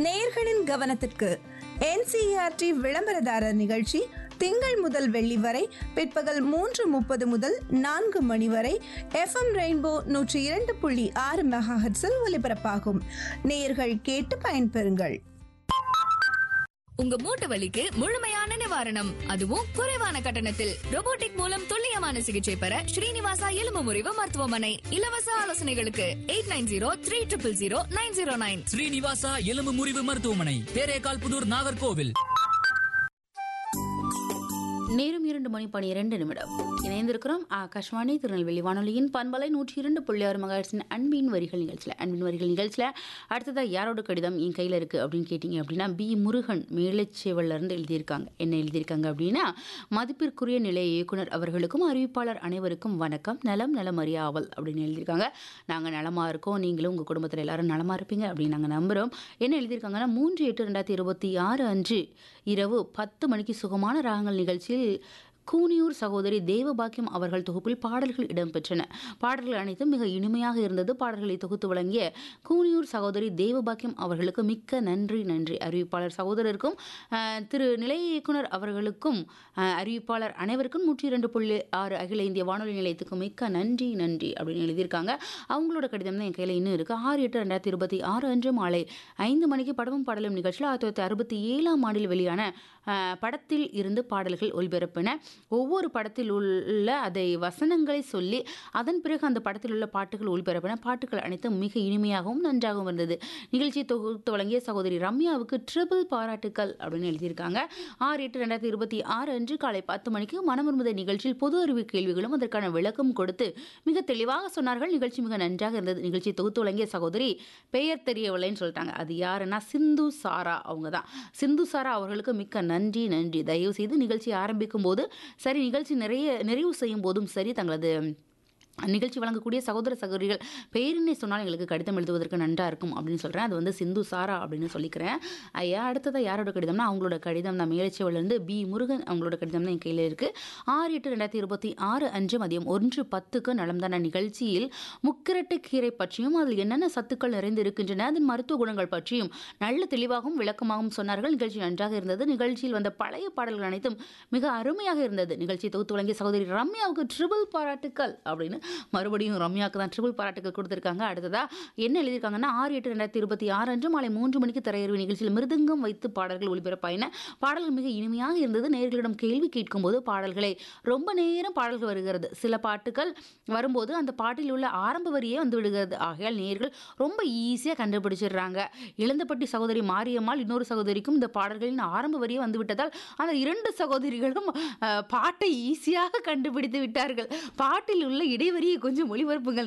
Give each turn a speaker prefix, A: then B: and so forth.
A: நேயர்களின் கவனத்திற்கு NCERT விளம்பரதாரர் நிகழ்ச்சி திங்கள் முதல் வெள்ளி வரை பிற்பகல் 3:30 முதல் 4 மணி வரை FM ரெயின்போ 102.6 மெகாஹெர்ட்ஸில் ஒலிபரப்பாகும். நேயர்கள் கேட்டு பயன்பெறுங்கள்.
B: உங்க மூட்டு வலிக்கு முழுமையான நிவாரணம், அதுவும் குறைவான கட்டணத்தில். ரோபோட்டிக் மூலம் துல்லியமான சிகிச்சை பெற ஸ்ரீனிவாசா எலும்பு முறிவு மருத்துவமனை. இலவச ஆலோசனைகளுக்கு 8903000909.
C: ஸ்ரீனிவாசா எலும்பு முறிவு மருத்துவமனை, தேரேகால் புதூர், நாகர்கோவில்.
D: நேரம் 2:12 இணைந்திருக்கிறோம் ஆகாஷ்வாணி திருநெல்வேலி வானொலியின் பண்பலை 102.6 மெகாஹெர்ட்ஸின் அன்பின் வரிகள் நிகழ்ச்சியில் அடுத்ததாக யாரோட கடிதம் என் கையில் இருக்குது அப்படின்னு கேட்டிங்க அப்படின்னா, பி முருகன் மேலச்சேவல்லேருந்து எழுதியிருக்காங்க. என்ன எழுதியிருக்காங்க அப்படின்னா, மதிப்பிற்குரிய நிலைய இயக்குனர் அவர்களுக்கும் அறிவிப்பாளர் அனைவருக்கும் வணக்கம். நலம் அறியாவல் அப்படின்னு எழுதியிருக்காங்க. நாங்கள் நலமாக இருக்கோம், நீங்களும் உங்கள் குடும்பத்தில் எல்லாரும் நலமாக இருப்பீங்க அப்படின்னு நாங்கள் நம்புகிறோம். என்ன எழுதியிருக்காங்கன்னா, 3/8/2026 அன்று இரவு 10 மணிக்கு சுகமான ராகங்கள் நிகழ்ச்சியில் கூனியூர் சகோதரி தேவபாக்கியம் அவர்கள் தொகுப்பில் பாடல்கள் இடம்பெற்றன. பாடல்கள் அனைத்தும் மிக இனிமையாக இருந்தது. பாடல்களை தொகுத்து வழங்கிய கூனியூர் சகோதரி தேவபாக்கியம் அவர்களுக்கு மிக்க நன்றி. அறிவிப்பாளர் சகோதரருக்கும் திரு நிலைய இயக்குனர் அவர்களுக்கும் அறிவிப்பாளர் அனைவருக்கும் 102.6 அகில இந்திய வானொலி நிலையத்துக்கும் மிக்க நன்றி அப்படின்னு எழுதியிருக்காங்க. அவங்களோட கடிதம் தான் என் கையில் இன்னும் இருக்குது. 6/8/2026 அன்று மாலை 5 மணிக்கு படமும் பாடலும் நிகழ்ச்சியில் 1967 ஆண்டில் வெளியான படத்தில் இருந்து பாடல்கள் ஒலிபரப்பின. ஒவ்வொரு படத்தில் உள்ள அதை வசனங்களை சொல்லி அதன் பிறகு அந்த படத்தில் உள்ள பாட்டுகள் ஒளிபரப்பின. பாட்டுகள் அனைத்தும் மிக இனிமையாகவும் நன்றாகவும் இருந்தது. நிகழ்ச்சியை தொகுத்து வழங்கிய சகோதரி ரம்யாவுக்கு ட்ரிபிள் பாராட்டுக்கள் அப்படின்னு எழுதியிருக்காங்க. 6/8/2026 அன்று காலை 10 மணிக்கு மனமிருந்த நிகழ்ச்சியில் பொது அறிவு கேள்விகளும் அதற்கான விளக்கம் கொடுத்து மிக தெளிவாக சொன்னார்கள். நிகழ்ச்சி மிக நன்றாக இருந்தது. நிகழ்ச்சியை தொகுத்து வழங்கிய சகோதரி பெயர் தெரியவில்லைன்னு சொல்லிட்டாங்க. அது யாருன்னா சிந்து சாரா. அவங்க தான். சிந்து சாரா அவர்களுக்கு மிக்க நன்றி. தயவு செய்து நிகழ்ச்சி ஆரம்பிக்கும் போது சரி, நிகழ்ச்சி நிறைவு செய்யும் போதும் சரி, தங்களது நிகழ்ச்சி வழங்கக்கூடிய சகோதர சகோதரிகள் பெயரினை சொன்னால் எங்களுக்கு கடிதம் எழுதுவதற்கு நன்றாக இருக்கும் அப்படின்னு சொல்கிறேன். அது வந்து சிந்து சாரா அப்படின்னு சொல்லிக்கிறேன். ஐயா, அடுத்ததாக யாரோட கடிதம்னா, அவங்களோட கடிதம் தான் மேலச்சேவலேருந்து பி முருகன். அவங்களோட கடிதம் தான் என் கையில் இருக்குது. 6/8/2026 அன்று மதியம் 1:10 நலம்தான நிகழ்ச்சியில் முக்கிரட்டை கீரை பற்றியும் அதில் என்னென்ன சத்துக்கள் நிறைந்து இருக்கின்றன, அதன் மருத்துவ குணங்கள் பற்றியும் நல்ல தெளிவாகவும் விளக்கமாகவும் சொன்னார்கள். நிகழ்ச்சி நன்றாக இருந்தது. நிகழ்ச்சியில் வந்த பழைய பாடல்கள் அனைத்தும் மிக அருமையாக இருந்தது. நிகழ்ச்சியை தொகுத்து வழங்கிய சகோதரி ரம்யாவுக்கு ட்ரிபிள் பாராட்டுக்கள் அப்படின்னு மறுபடியும் ரம்யாவுக்கு தான் ட்ரிபிள் பாராட்டுகள் கொடுத்திருக்காங்க. அடுத்ததா என்ன எழுதியிருக்காங்கன்னா, 6/8/2026 அன்று மாலை 3 மணிக்கு திரையரங்கு நிகழ்ச்சியில் மிருதங்கம் வைத்து பாடல்கள் ஒளிபரப்பாயின. பாடல்கள் மிக இனிமையாக இருந்தது. நேயர்களிடம் கேள்வி கேட்கும் போது பாடல்களை ரொம்ப நேரம் பாடல்கள் வருகிறது. சில பாட்டுகள் வரும்போது அந்த பாட்டில் உள்ள ஆரம்ப வரியே வந்து விடுகிறது. ஆகையால் நேயர்கள் ரொம்ப ஈஸியாக கண்டுபிடிச்சிடுறாங்க. இளந்தப்பட்டி சகோதரி மாரியம்மாள் இன்னொரு சகோதரிக்கும் இந்த பாடல்களின் ஆரம்ப வரியே வந்து விட்டதால் அந்த 2 சகோதரிகளும் பாட்டை ஈஸியாக கண்டுபிடித்து விட்டார்கள். பாட்டில் உள்ள இடைவெளியை கொஞ்சம் ஒளிபரப்புங்கள்